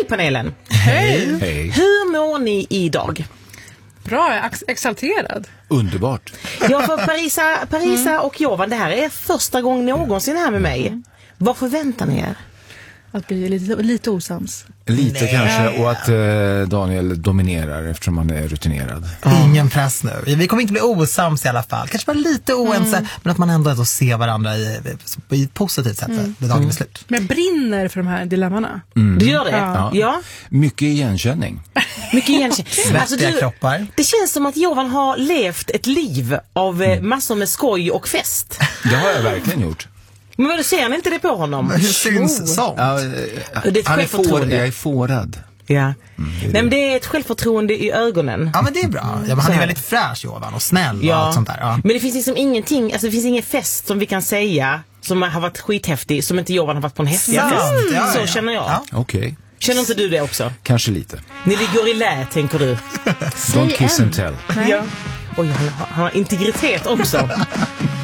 panelen. Hej! Hej. Hur mår ni idag? Bra, jag är exalterad. Underbart. Ja, för Parisa och Jovan, det här är första gången någonsin här med mig. Vad förväntar ni er? Att bli lite osams. Lite kanske, och att Daniel dominerar eftersom han är rutinerad. Ingen press nu. Vi kommer inte bli osams i alla fall. Kanske bara lite oense, men att man ändå ser varandra i ett positivt sätt när dagen är slut. Men jag brinner för de här dilemmorna. Du gör det? Ja. Mycket igenkänning. Mycket igenkänning. Svettiga kroppar. Det känns som att Jovan har levt ett liv av massor med skoj och fest. Det har jag verkligen gjort. Men vad ser ni inte det på honom? Hur syns sånt? Ja, Det är ett självförtroende. jag är fårad. Ja. Nej, men det är ett självförtroende i ögonen. Ja, men det är bra. Ja, men han är väldigt fräsch, Jovan, och snäll och allt sånt där. Ja. Men det finns liksom ingenting, alltså det finns ingen fest som vi kan säga som har varit skithäftig som inte Jovan har varit på en häftigare fest. Ja, så ja. känner jag. Ja. Okej. Känner inte du det också? Kanske lite. Ni ligger i lä, tänker du? Don't kiss and tell. Ja. Oj, han har integritet också.